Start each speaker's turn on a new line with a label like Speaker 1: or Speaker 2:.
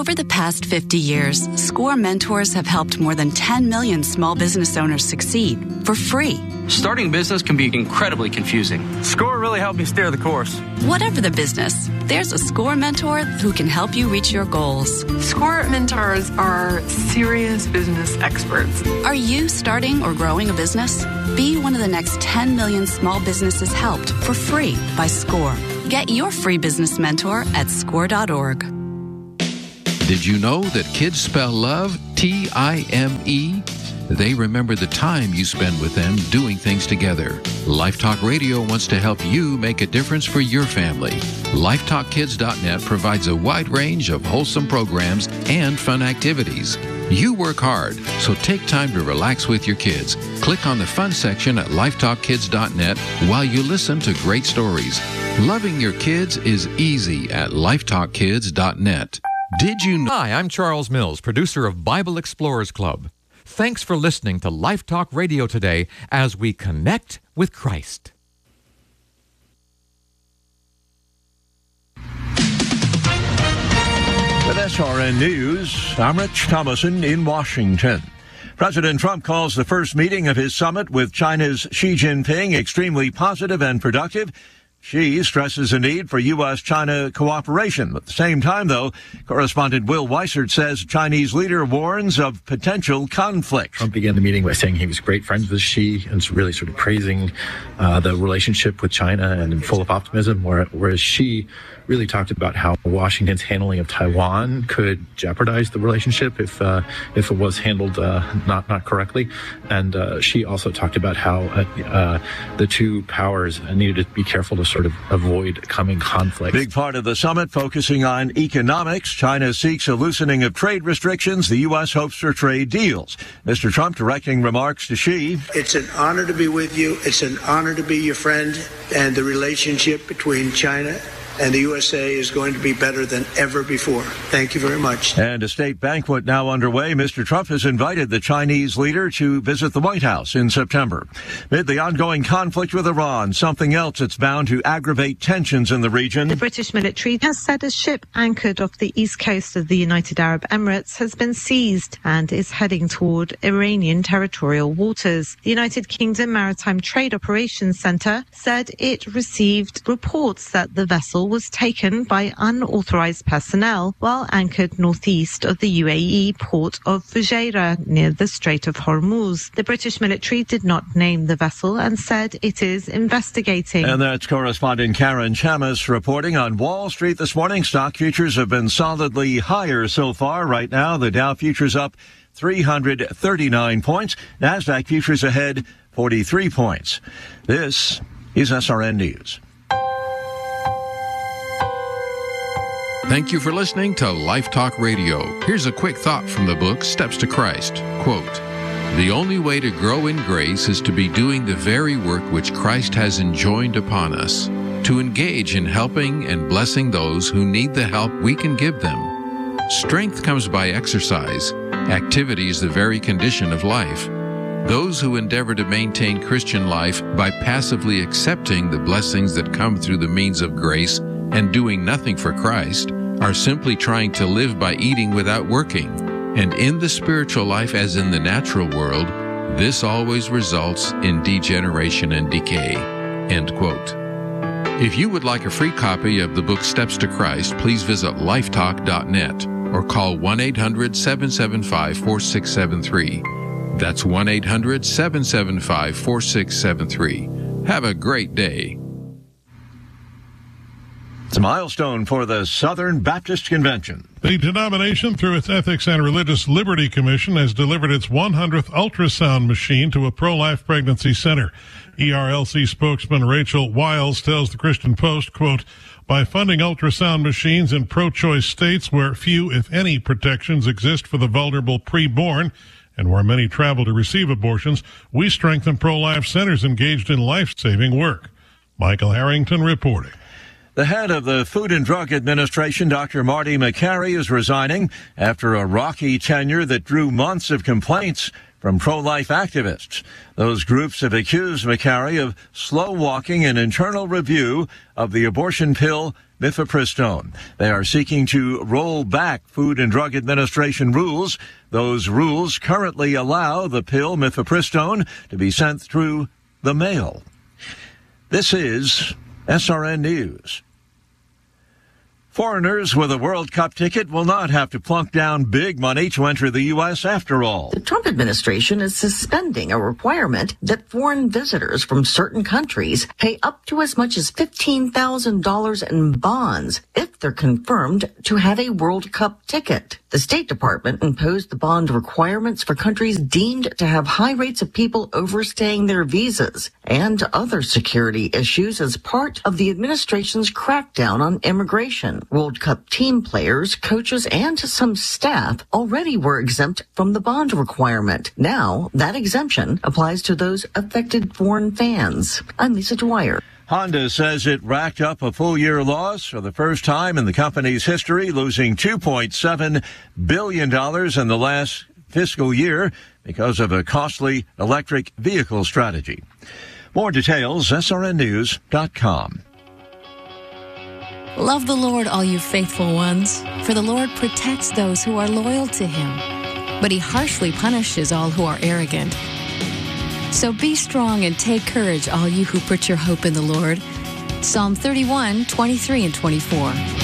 Speaker 1: Over the past 50 years, SCORE mentors have helped more than 10 million small business owners succeed for free.
Speaker 2: Starting business can be incredibly confusing.
Speaker 3: SCORE really helped me steer the course.
Speaker 1: Whatever the business, there's a SCORE mentor who can help you reach your goals.
Speaker 4: SCORE mentors are serious business experts.
Speaker 1: Are you starting or growing a business? Be one of the next 10 million small businesses helped for free by SCORE. Get your free business mentor at score.org.
Speaker 5: Did you know that kids spell love T-I-M-E? They remember the time you spend with them doing things together. LifeTalk Radio wants to help you make a difference for your family. LifeTalkKids.net provides a wide range of wholesome programs and fun activities. You work hard, so take time to relax with your kids. Click on the fun section at LifeTalkKids.net while you listen to great stories. Loving your kids is easy at LifeTalkKids.net. Did you know?
Speaker 6: Hi, I'm Charles Mills, producer of Bible Explorers Club. Thanks for listening to LifeTalk Radio today as we connect with Christ.
Speaker 7: With SRN News, I'm Rich Thomason in Washington. President Trump calls the first meeting of his summit with China's Xi Jinping extremely positive and productive. Xi stresses the need for U.S.-China cooperation. At the same time, though, correspondent Will Weissert says Chinese leader warns of potential conflict.
Speaker 8: Trump began the meeting by saying he was great friends with Xi and really sort of praising the relationship with China and full of optimism, whereas Xi really talked about how Washington's handling of Taiwan could jeopardize the relationship if it was handled not correctly. And Xi also talked about how the two powers needed to be careful to sort of avoid coming conflict.
Speaker 7: Big part of the summit focusing on economics. China seeks a loosening of trade restrictions. The U.S. hopes for trade deals. Mr. Trump directing remarks to Xi.
Speaker 9: It's an honor to be with you. It's an honor to be your friend. And the relationship between China and the USA is going to be better than ever before. Thank you very much.
Speaker 7: And a state banquet now underway. Mr. Trump has invited the Chinese leader to visit the White House in September. Amid the ongoing conflict with Iran, something else that's bound to aggravate tensions in the region.
Speaker 10: The British military has said a ship anchored off the east coast of the United Arab Emirates has been seized and is heading toward Iranian territorial waters. The United Kingdom Maritime Trade Operations Centre said it received reports that the vessel was taken by unauthorized personnel while anchored northeast of the UAE port of Fujairah near the Strait of Hormuz. The British military did not name the vessel and said it is investigating.
Speaker 7: And that's correspondent Karen Chamis reporting on Wall Street this morning. Stock futures have been solidly higher so far. Right now, the Dow futures up 339 points. NASDAQ futures ahead 43 points. This is SRN News.
Speaker 5: Thank you for listening to Life Talk Radio. Here's a quick thought from the book, Steps to Christ. Quote, "The only way to grow in grace is to be doing the very work which Christ has enjoined upon us, to engage in helping and blessing those who need the help we can give them. Strength comes by exercise. Activity is the very condition of life. Those who endeavor to maintain Christian life by passively accepting the blessings that come through the means of grace and doing nothing for Christ are simply trying to live by eating without working. And in the spiritual life as in the natural world, this always results in degeneration and decay." End quote. If you would like a free copy of the book Steps to Christ, please visit lifetalk.net or call 1-800-775-4673. That's 1-800-775-4673. Have a great day.
Speaker 7: It's a milestone for the Southern Baptist Convention.
Speaker 11: The denomination, through its Ethics and Religious Liberty Commission, has delivered its 100th ultrasound machine to a pro-life pregnancy center. ERLC spokesman Rachel Wiles tells the Christian Post, quote, "By funding ultrasound machines in pro-choice states where few, if any, protections exist for the vulnerable preborn, and where many travel to receive abortions, we strengthen pro-life centers engaged in life-saving work." Michael Harrington reporting.
Speaker 7: The head of the Food and Drug Administration, Dr. Marty Makary, is resigning after a rocky tenure that drew months of complaints from pro-life activists. Those groups have accused Makary of slow-walking an internal review of the abortion pill mifepristone. They are seeking to roll back Food and Drug Administration rules. Those rules currently allow the pill mifepristone to be sent through the mail. This is SRN News. Foreigners with a World Cup ticket will not have to plunk down big money to enter the U.S. after all.
Speaker 12: The Trump administration is suspending a requirement that foreign visitors from certain countries pay up to as much as $15,000 in bonds if they're confirmed to have a World Cup ticket. The State Department imposed the bond requirements for countries deemed to have high rates of people overstaying their visas and other security issues as part of the administration's crackdown on immigration. World Cup team players, coaches, and some staff already were exempt from the bond requirement. Now, that exemption applies to those affected foreign fans. I'm Lisa Dwyer.
Speaker 7: Honda says it racked up a full-year loss for the first time in the company's history, losing $2.7 billion in the last fiscal year because of a costly electric vehicle strategy. More details, srnnews.com.
Speaker 13: Love the Lord, all you faithful ones, for the Lord protects those who are loyal to him, but he harshly punishes all who are arrogant. So be strong and take courage, all you who put your hope in the Lord. Psalm 31, 23 and 24.